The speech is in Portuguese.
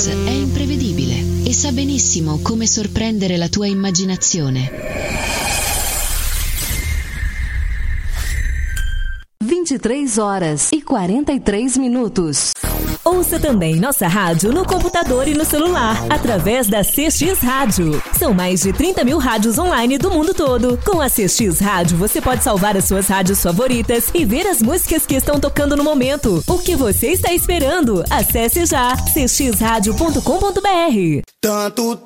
X è imprevedibile e sa benissimo come sorprendere la tua immaginazione. 23h43. Ouça também nossa rádio no computador e no celular, através da CX Rádio. São mais de 30 mil rádios online do mundo todo. Com a CX Rádio, você pode salvar as suas rádios favoritas e ver as músicas que estão tocando no momento. O que você está esperando? Acesse já cxradio.com.br.